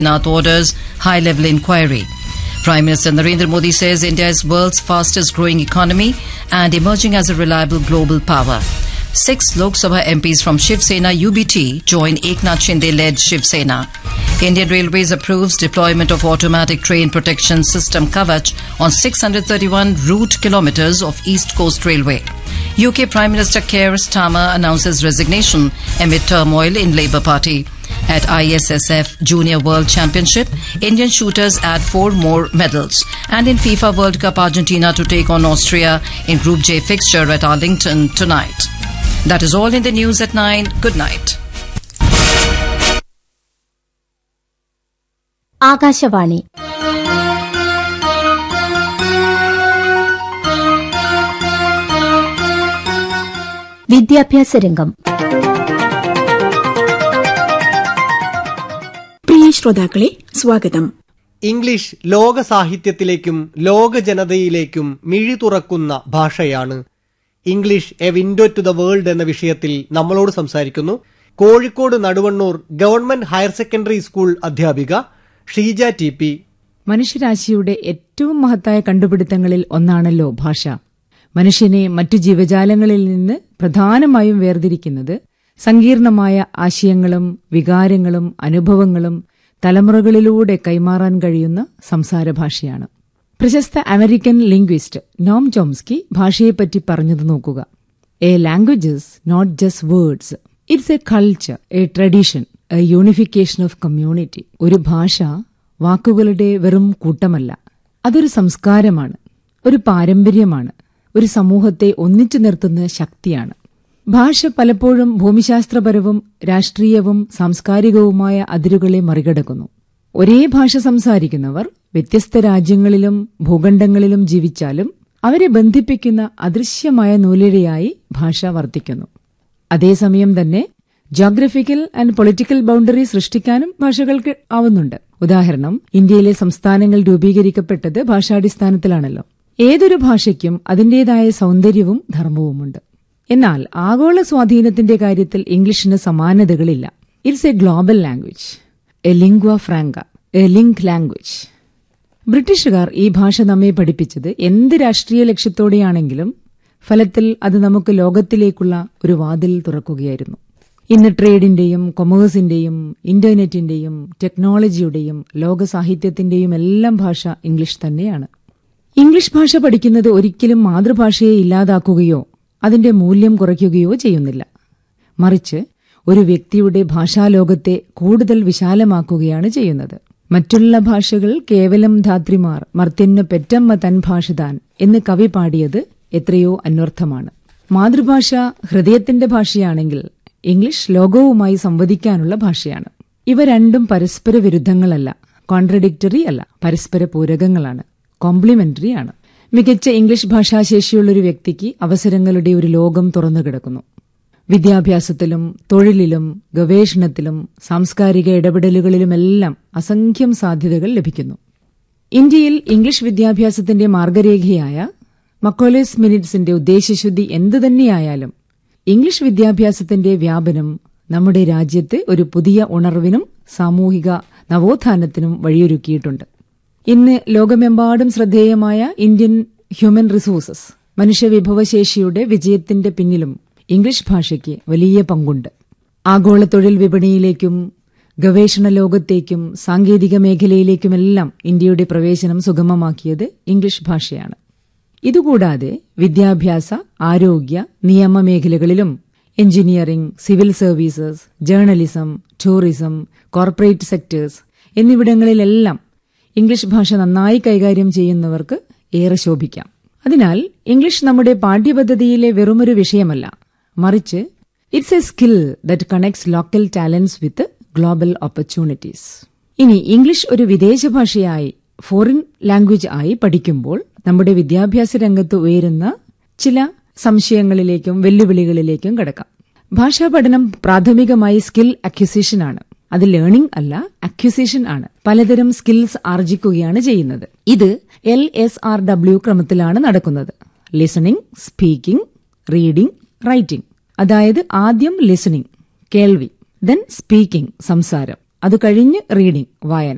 Nath orders high-level inquiry. Prime Minister Narendra Modi says India is world's fastest growing economy and emerging as a reliable global power. 6 Lok Sabha MPs from Shiv Sena UBT join Eknath Shinde-led Shiv Sena. Indian Railways approves deployment of automatic train protection system Kavach on 631 route kilometres of East Coast Railway. UK Prime Minister Keir Starmer announces resignation amid turmoil in Labour Party. At ISSF Junior World Championship, Indian shooters add 4 more medals. And in FIFA World Cup, Argentina to take on Austria in Group J fixture at Arlington tonight. That is all in the news at 9. Good night. Akashvani വിദ്യാഭ്യാസ രംഗം. പ്രിയ ശ്രോതാക്കളെ, സ്വാഗതം. English ലോക സാഹിത്യത്തിലേക്കും ലോക ജനതയിലേക്കും മിഴി തുറക്കുന്ന ഭാഷയാണ്. English A window to the world എന്ന വിഷയത്തിൽ നമ്മളോട് സംസാരിക്കുന്നു Kozhikode Naduvannur government higher secondary school അധ്യാപിക ഷീജ ടി പി. മനുഷ്യരാശിയുടെ ഏറ്റവും മഹത്തായ കണ്ടുപിടുത്തങ്ങളിൽ ഒന്നാണല്ലോ ഭാഷ. മനുഷ്യനെ മറ്റു ജീവജാലങ്ങളിൽ നിന്ന് പ്രധാനമായും വേർതിരിക്കുന്നത് സങ്കീർണമായ ആശയങ്ങളും വികാരങ്ങളും അനുഭവങ്ങളും തലമുറകളിലൂടെ കൈമാറാൻ കഴിയുന്ന സംസാരഭാഷയാണ്. പ്രശസ്ത അമേരിക്കൻ ലിംഗ്വിസ്റ്റ് നോം ചോംസ്കി ഭാഷയെപ്പറ്റി പറഞ്ഞത് നോക്കുക. A language is not just words, it's A culture, A tradition, A unification of community. ഒരു ഭാഷ വാക്കുകളുടെ വെറും കൂട്ടമല്ല, അതൊരു സംസ്കാരമാണ്, ഒരു പാരമ്പര്യമാണ്, ഒരു സമൂഹത്തെ ഒന്നിച്ചു നിർത്തുന്ന ശക്തിയാണ്. ഭാഷ പലപ്പോഴും ഭൂമിശാസ്ത്രപരവും രാഷ്ട്രീയവും സാംസ്കാരികവുമായ അതിരുകളെ മറികടക്കുന്നു. ഒരേ ഭാഷ സംസാരിക്കുന്നവർ വ്യത്യസ്ത രാജ്യങ്ങളിലും ഭൂഖണ്ഡങ്ങളിലും ജീവിച്ചാലും അവരെ ബന്ധിപ്പിക്കുന്ന അദൃശ്യമായ നൂലിഴയായി ഭാഷ വർത്തിക്കുന്നു. അതേസമയം തന്നെ ജോഗ്രഫിക്കൽ ആൻഡ് പൊളിറ്റിക്കൽ ബൌണ്ടറി സൃഷ്ടിക്കാനും ഭാഷകൾക്ക് ആവുന്നുണ്ട്. ഉദാഹരണം, ഇന്ത്യയിലെ സംസ്ഥാനങ്ങൾ രൂപീകരിക്കപ്പെട്ടത് ഭാഷാടിസ്ഥാനത്തിലാണല്ലോ. ഏതൊരു ഭാഷയ്ക്കും അതിന്റേതായ സൗന്ദര്യവും ധർമ്മവുമുണ്ട്. എന്നാൽ ആഗോള സ്വാധീനത്തിന്റെ കാര്യത്തിൽ ഇംഗ്ലീഷിന് സമാനതകളില്ല. It's A global language, A ലിംഗ്വ franca, A link language. ബ്രിട്ടീഷുകാർ ഈ ഭാഷ നമ്മെ പഠിപ്പിച്ചത് എന്ത് രാഷ്ട്രീയ ലക്ഷ്യത്തോടെയാണെങ്കിലും ഫലത്തിൽ അത് നമുക്ക് ലോകത്തിലേക്കുള്ള ഒരു വാതിൽ തുറക്കുകയായിരുന്നു. ഇന്ന് ട്രേഡിന്റെയും കൊമേഴ്സിന്റെയും ഇന്റർനെറ്റിന്റെയും ടെക്നോളജിയുടെയും ലോക സാഹിത്യത്തിന്റെയും എല്ലാം ഭാഷ ഇംഗ്ലീഷ് തന്നെയാണ്. ഇംഗ്ലീഷ് ഭാഷ പഠിക്കുന്നത് ഒരിക്കലും മാതൃഭാഷയെ ഇല്ലാതാക്കുകയോ അതിന്റെ മൂല്യം കുറയ്ക്കുകയോ ചെയ്യുന്നില്ല. മറിച്ച് ഒരു വ്യക്തിയുടെ ഭാഷാലോകത്തെ കൂടുതൽ വിശാലമാക്കുകയാണ് ചെയ്യുന്നത്. മറ്റുള്ള ഭാഷകൾ കേവലം ധാത്രിമാർ മർത്യന്നു പെറ്റമ്മ തൻ ഭാഷ താൻ എന്ന് കവി പാടിയത് എത്രയോ അന്വർത്ഥമാണ്. മാതൃഭാഷ ഹൃദയത്തിന്റെ ഭാഷയാണെങ്കിൽ ഇംഗ്ലീഷ് ലോകവുമായി സംവദിക്കാനുള്ള ഭാഷയാണ്. ഇവ രണ്ടും പരസ്പര വിരുദ്ധങ്ങളല്ല, കോൺട്രഡിക്ടറി അല്ല, പരസ്പര പൂരകങ്ങളാണ്, കോംപ്ലിമെന്ററി ആണ്. മികച്ച ഇംഗ്ലീഷ് ഭാഷാശേഷിയുള്ളൊരു വ്യക്തിക്ക് അവസരങ്ങളുടെ ഒരു ലോകം തുറന്നു കിടക്കുന്നു. വിദ്യാഭ്യാസത്തിലും തൊഴിലിലും ഗവേഷണത്തിലും സാംസ്കാരിക ഇടപെടലുകളിലുമെല്ലാം അസംഖ്യം സാധ്യതകൾ ലഭിക്കുന്നു. ഇന്ത്യയിൽ ഇംഗ്ലീഷ് വിദ്യാഭ്യാസത്തിന്റെ മാർഗരേഖയായ മക്കോലേസ് മിനിറ്റ്സിന്റെ ഉദ്ദേശ്യശുദ്ധി എന്തുതന്നെയായാലും ഇംഗ്ലീഷ് വിദ്യാഭ്യാസത്തിന്റെ വ്യാപനം നമ്മുടെ രാജ്യത്ത് ഒരു പുതിയ ഉണർവിനും സാമൂഹിക നവോത്ഥാനത്തിനും വഴിയൊരുക്കിയിട്ടുണ്ട്. ഇന്ന് ലോകമെമ്പാടും ശ്രദ്ധേയമായ ഇന്ത്യൻ ഹ്യൂമൻ റിസോഴ്സസ് മനുഷ്യവിഭവശേഷിയുടെ വിജയത്തിന്റെ പിന്നിലും ഇംഗ്ലീഷ് ഭാഷയ്ക്ക് വലിയ പങ്കുണ്ട്. ആഗോള തൊഴിൽ വിപണിയിലേക്കും ഗവേഷണ ലോകത്തേക്കും സാങ്കേതിക മേഖലയിലേക്കുമെല്ലാം ഇന്ത്യയുടെ പ്രവേശനം സുഗമമാക്കിയത് ഇംഗ്ലീഷ് ഭാഷയാണ്. ഇതുകൂടാതെ വിദ്യാഭ്യാസ, ആരോഗ്യ, നിയമ മേഖലകളിലും engineering, civil services, journalism, tourism, corporate sectors എന്നിവിടങ്ങളിലെല്ലാം English ഭാഷ നന്നായി കൈകാര്യം ചെയ്യുന്നവർക്ക് ഏറെ ശോഭിക്കാം. അതിനാൽ ഇംഗ്ലീഷ് നമ്മുടെ പാഠ്യപദ്ധതിയിലെ വെറുമൊരു വിഷയമല്ല, മറിച്ച് it's A skill that connects local talents with global opportunities. ഇനി ഇംഗ്ലീഷ് ഒരു വിദേശ ഭാഷയായി, ഫോറിൻ ലാംഗ്വേജ് ആയി പഠിക്കുമ്പോൾ നമ്മുടെ വിദ്യാഭ്യാസ രംഗത്ത് ഉയരുന്ന ചില സംശയങ്ങളിലേക്കും വെല്ലുവിളികളിലേക്കും കടക്കാം. ഭാഷാ പഠനം പ്രാഥമികമായി സ്കിൽ അക്വിസിഷനാണ്. അത് ലേണിംഗ് അല്ല, അക്വിസിഷൻ ആണ്. പലതരം സ്കിൽസ് ആർജിക്കുകയാണ് ചെയ്യുന്നത്. ഇത് LSRW ക്രമത്തിലാണ് നടക്കുന്നത്. Listening, speaking, reading, writing. അതായത് ആദ്യം ലിസണിംഗ്, കേൾവി, ദെൻ സ്പീക്കിംഗ്, സംസാരം, അത് കഴിഞ്ഞ് റീഡിംഗ്, വായന.